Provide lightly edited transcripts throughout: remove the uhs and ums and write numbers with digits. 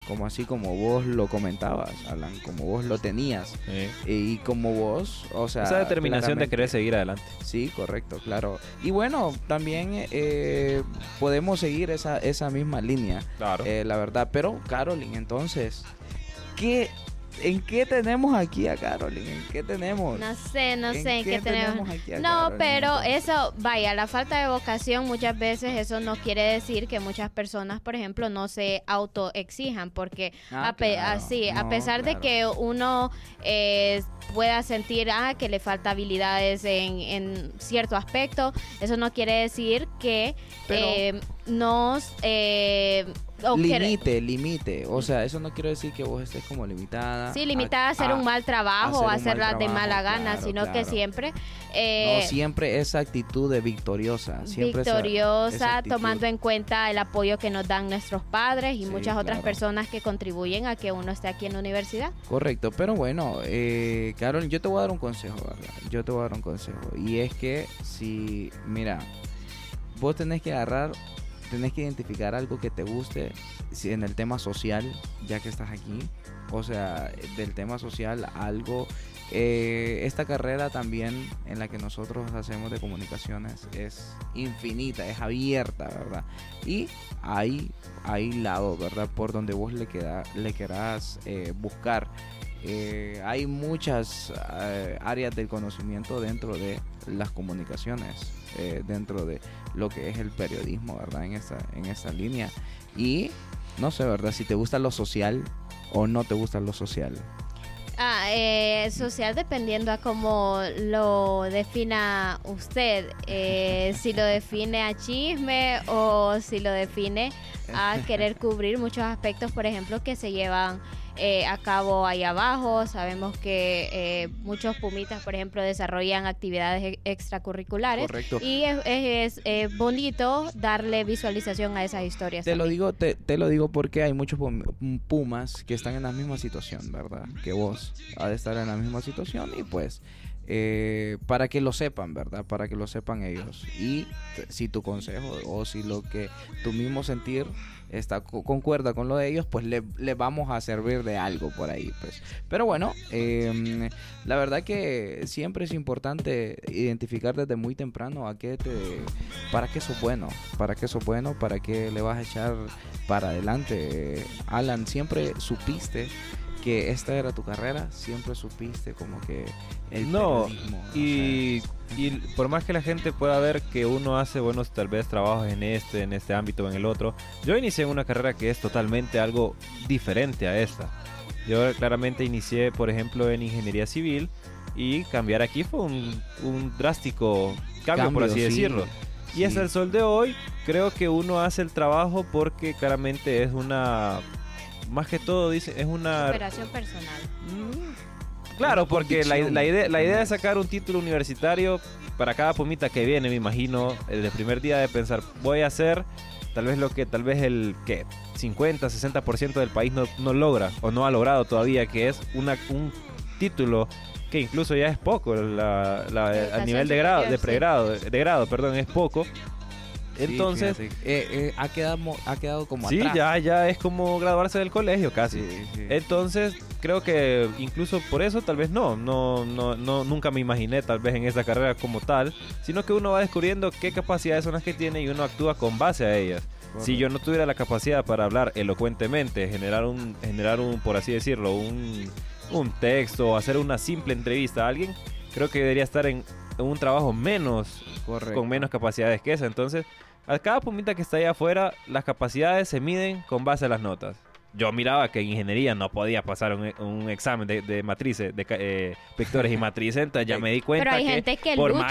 como así como vos lo comentabas, Alan, como vos lo tenías. Y como vos, o sea... Esa determinación de querer seguir adelante. Sí, correcto, claro. Y bueno, también podemos seguir esa misma línea, Claro. la verdad. Pero, Caroline, entonces, ¿en qué tenemos aquí a Caroline? ¿En qué tenemos? No sé en qué tenemos. Aquí a No, Caroline, pero entonces? eso, vaya, la falta de vocación muchas veces eso no quiere decir que muchas personas, por ejemplo, no se autoexijan, porque a pesar de que uno pueda sentir que le falta habilidades en cierto aspecto, eso no quiere decir que nos... Limite. O sea, eso no quiere decir que vos estés como limitada. Sí, limitada a hacer un mal trabajo o hacerla de mala gana, claro, sino que siempre... no, siempre esa actitud de victoriosa. Siempre esa tomando en cuenta el apoyo que nos dan nuestros padres y Sí, muchas otras claro. personas que contribuyen a que uno esté aquí en la universidad. Correcto, pero bueno, Carol, yo te voy a dar un consejo, ¿verdad? Yo te voy a dar un consejo. Y es que mira, vos tenés que identificar algo que te guste en el tema social, ya que estás aquí. O sea, del tema social, algo... esta carrera también en la que nosotros hacemos de comunicaciones es infinita, es abierta, ¿verdad? Y hay lados, ¿verdad? Por donde vos le querás buscar. Hay muchas áreas del conocimiento dentro de las comunicaciones, dentro de lo que es el periodismo, ¿verdad? En esta línea. Y no sé, ¿verdad? Si te gusta lo social o no te gusta lo social. Social dependiendo a cómo lo defina usted, si lo define a chisme o si lo define a querer cubrir muchos aspectos, por ejemplo, que se llevan a cabo ahí abajo. Sabemos que muchos pumitas, por ejemplo, desarrollan actividades extracurriculares. Correcto. Y es bonito darle visualización a esas historias. Te lo digo porque hay muchos pumas que están en la misma situación, ¿verdad? Que vos ha de estar en la misma situación y pues para que lo sepan, ¿verdad? Para que lo sepan ellos. Y si tu consejo o si lo que tu mismo sentir concuerda con lo de ellos, pues le vamos a servir de algo por ahí, pues. Pero bueno, la verdad que siempre es importante identificar desde muy temprano para qué sos bueno, para qué le vas a echar para adelante. Alan, siempre supiste que esta era tu carrera, siempre supiste como que el periodismo, y por más que la gente pueda ver que uno hace buenos tal vez trabajos en este ámbito o en el otro, yo inicié en una carrera que es totalmente algo diferente a esta. Yo claramente inicié, por ejemplo, en ingeniería civil, y cambiar aquí fue un drástico cambio, por así decirlo. Y hasta el sol de hoy creo que uno hace el trabajo porque claramente es una... Más que todo, dice, es una... superación personal. Claro, porque la idea de sacar un título universitario para cada pumita que viene, me imagino, el primer día de pensar, voy a hacer tal vez lo que tal vez el 50, 60% del país no logra o no ha logrado todavía, que es un título que incluso ya es poco, a nivel de grado, es poco. Entonces, ha quedado como sí, atrás. ya es como graduarse del colegio casi. Sí. Entonces, creo que incluso por eso tal vez nunca me imaginé tal vez en esa carrera como tal, sino que uno va descubriendo qué capacidades son las que tiene y uno actúa con base a ellas. Correcto. Si yo no tuviera la capacidad para hablar elocuentemente, generar un por así decirlo, un texto o hacer una simple entrevista a alguien, creo que debería estar en un trabajo con menos capacidades que esa. Entonces, a cada pumita que está allá afuera, las capacidades se miden con base a las notas. Yo miraba que en ingeniería no podía pasar un examen de matrices, de vectores y matrices, entonces ya me di cuenta. Pero hay gente que por lucha. Más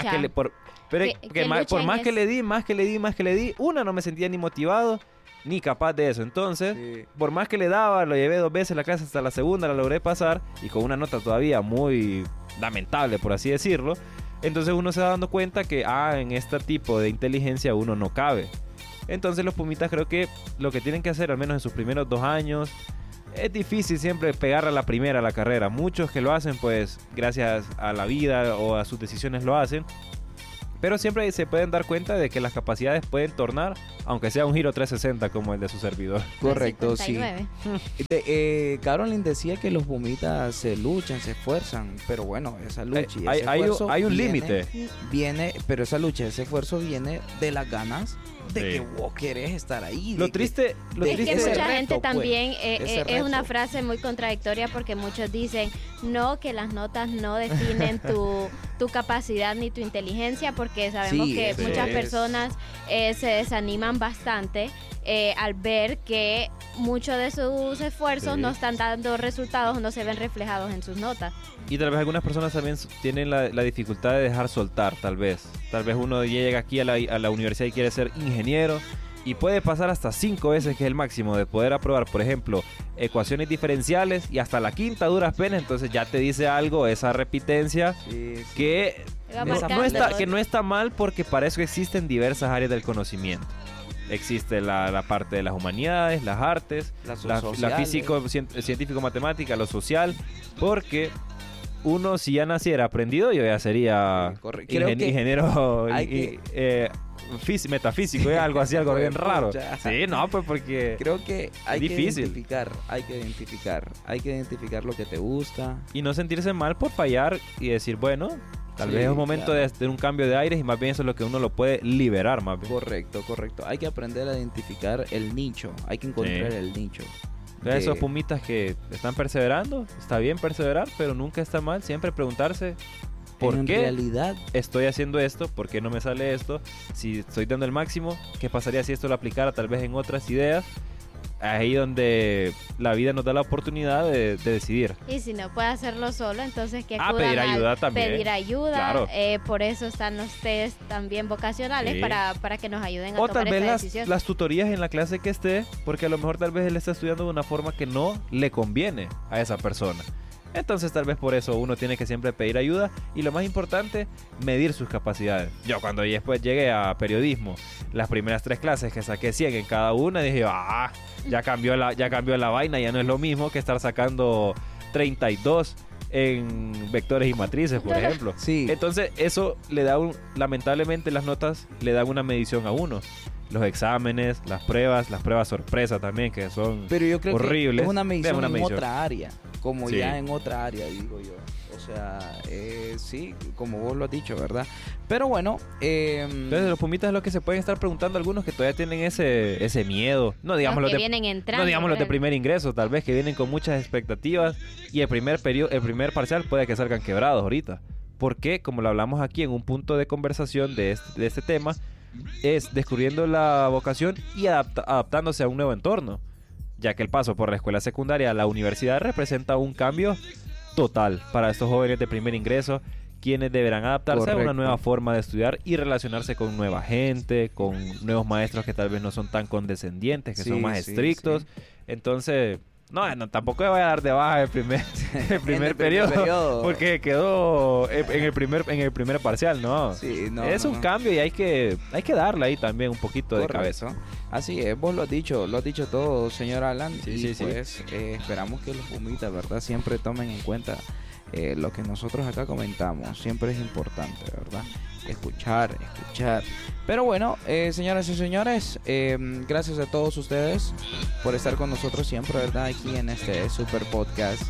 que le di, una, no me sentía ni motivado ni capaz de eso. Entonces, por más que le daba, lo llevé 2 veces a la clase, hasta la segunda la logré pasar, y con una nota todavía muy lamentable, por así decirlo. Entonces uno se va dando cuenta que en este tipo de inteligencia uno no cabe. Entonces los pumitas creo que lo que tienen que hacer, al menos en sus primeros 2 años, es difícil siempre pegar a la primera a la carrera. Muchos que lo hacen pues gracias a la vida o a sus decisiones lo hacen. Pero siempre se pueden dar cuenta de que las capacidades pueden tornar, aunque sea un giro 360 como el de su servidor. Correcto, 59. sí. Caroline decía que los pumitas se luchan, se esfuerzan, pero bueno, esa lucha y ese esfuerzo hay un viene- límite. Viene, pero esa lucha, ese esfuerzo viene de las ganas de Sí. que vos querés estar ahí. Lo de que- triste, lo Es que triste ese mucha reto, gente pues, también ese es una reto. frase muy contradictoria porque muchos dicen no, que las notas no definen tu capacidad ni tu inteligencia, porque sabemos Sí, que eso muchas es. personas se desaniman bastante al ver que muchos de sus esfuerzos Sí. no están dando resultados, no se ven reflejados en sus notas. Y tal vez algunas personas también tienen la dificultad de dejar soltar, tal vez. Tal vez uno llega aquí a la universidad y quiere ser ingeniero y puede pasar hasta 5 veces, que es el máximo, de poder aprobar, por ejemplo, ecuaciones diferenciales y hasta la quinta duras penas. Entonces ya te dice algo esa repitencia Sí, sí. que Va no marcando. está mal, porque para eso existen diversas áreas del conocimiento. Existe la parte de las humanidades, las artes, Las la sociales. científico-matemática, lo social, porque uno, si ya naciera aprendido, yo ya sería Sí, creo que ingeniero hay que- metafísico, algo así, algo bien raro. Pucha. Sí, no, pues porque... Creo que hay que difícil. hay que identificar lo que te gusta. Y no sentirse mal por fallar y decir, bueno, tal Sí, vez es un momento claro. de hacer un cambio de aires, y más bien eso es lo que uno lo puede liberar, más bien. Correcto. Hay que aprender a identificar el nicho. Hay que encontrar Sí. el nicho. Entonces, de- esos pumitas que están perseverando, está bien perseverar, pero nunca está mal siempre preguntarse por en qué realidad, estoy haciendo esto, por qué no me sale esto, si estoy dando el máximo, qué pasaría si esto lo aplicara tal vez en otras ideas. Ahí donde la vida nos da la oportunidad de decidir. Y si no puede hacerlo solo, entonces que Ah, acudan pedir al- ayuda también. pedir ayuda. Claro. Por eso están los test también vocacionales, Sí. para que nos ayuden a O tomar tal vez esta las, decisión. las tutorías en la clase que esté, porque a lo mejor tal vez él está estudiando de una forma que no le conviene a esa persona. Entonces tal vez por eso uno tiene que siempre pedir ayuda, y lo más importante, medir sus capacidades. Yo cuando después llegué a periodismo, las primeras 3 clases que saqué 100 en cada una, dije, ya cambió la vaina, ya no es lo mismo que estar sacando 32 en vectores y matrices, por ejemplo. sí. Entonces eso le da lamentablemente las notas le dan una medición a uno. Los exámenes, las pruebas sorpresa también, que son Pero yo creo que horribles. es una medición Es una en medición. otra área, como Sí. ya en otra área, digo yo. O sea, sí, como vos lo has dicho, ¿verdad? Pero bueno, Entonces los pumitas es lo que se pueden estar preguntando algunos que todavía tienen ese miedo. No digamos los los que de, vienen entrando. no digamos los de creo. primer ingreso, tal vez que vienen con muchas expectativas, y el primer parcial puede que salgan quebrados ahorita. Porque, como lo hablamos aquí en un punto de conversación de este tema, es descubriendo la vocación y adaptándose a un nuevo entorno, ya que el paso por la escuela secundaria a la universidad representa un cambio total para estos jóvenes de primer ingreso, quienes deberán adaptarse a Correcto. una nueva forma de estudiar y relacionarse con nueva gente, con nuevos maestros que tal vez no son tan condescendientes, que Sí, son más sí, estrictos. sí. Entonces, no, tampoco le voy a dar de baja el primer, el primer periodo, porque quedó en el primer parcial, ¿no? Sí, no, es no, un no. cambio, y hay que darle ahí también un poquito de Correcto. cabeza. Así es, vos lo has dicho todo, señor Alan. Sí, y sí, sí. pues esperamos que los pumitas, ¿verdad? Siempre tomen en cuenta lo que nosotros acá comentamos. Siempre es importante, ¿verdad? Escuchar. Pero bueno, señoras y señores, gracias a todos ustedes por estar con nosotros siempre, ¿verdad? Aquí en este super podcast.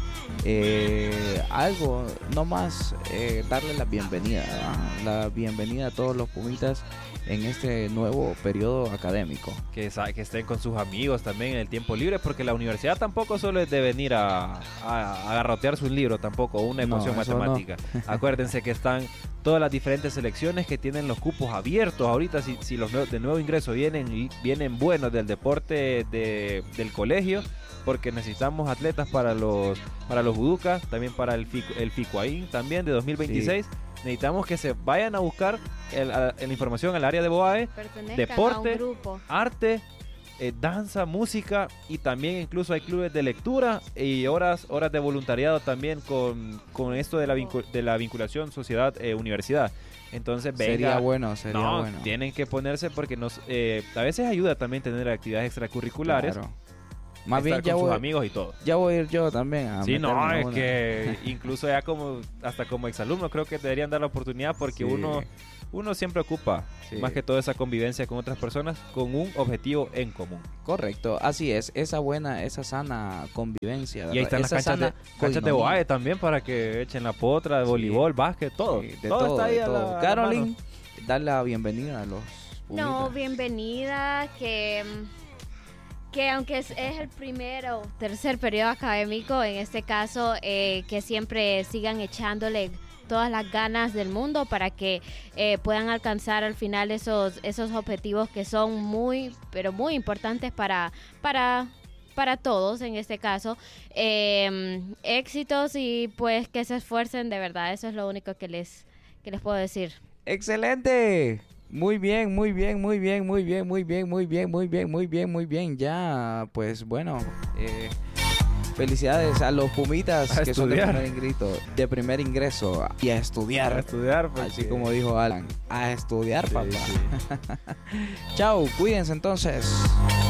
Algo, no más darle la bienvenida, ¿verdad? La bienvenida a todos los pumitas en este nuevo periodo académico. Que estén con sus amigos también en el tiempo libre, porque la universidad tampoco solo es de venir a garrotearse un libro, tampoco una No, ecuación eso no. matemática. Acuérdense que están todas las diferentes selecciones que tienen los cupos abiertos. Ahorita si los de nuevo ingreso vienen buenos del deporte del colegio, porque necesitamos atletas para los juducas, también para el FICUAIN también de 2026. Necesitamos que se vayan a buscar la información al área de BOAE, Pertenezcan deporte, a un grupo. arte, danza, música, y también incluso hay clubes de lectura y horas de voluntariado también con esto de la vinculación sociedad-universidad. Entonces, Sería bueno. tienen que ponerse, porque a veces ayuda también tener actividades extracurriculares, Claro. Más bien estar con sus amigos y todo. ya voy a ir yo también a Sí, no, meterme a es una. que incluso ya hasta como exalumno creo que te deberían dar la oportunidad, porque Sí. uno uno siempre ocupa, Sí. más que toda esa convivencia con otras personas, con un objetivo en común. Correcto, así es, esa buena, esa sana convivencia. Y ahí están las canchas de coinonía. boae también para que echen la potra, de voleibol, básquet, todo. Sí, de todo todo, está ahí de a todo. la Caroline, mano. dar la bienvenida a los No, pumitas. bienvenida, que aunque es el primer o tercer periodo académico, en este caso, que siempre sigan echándole todas las ganas del mundo para que puedan alcanzar al final esos objetivos que son muy, pero muy importantes para todos en este caso. Éxitos y pues que se esfuercen de verdad, eso es lo único que les puedo decir. ¡Excelente! Muy bien, muy bien, muy bien, muy bien, muy bien, muy bien, muy bien, muy bien, muy bien. Ya, pues bueno, felicidades a los pumitas A que son de estudiar. primer ingreso y a A estudiar. estudiar, porque- Así como dijo Alan, a estudiar, Sí, papá. sí. Chao, cuídense entonces.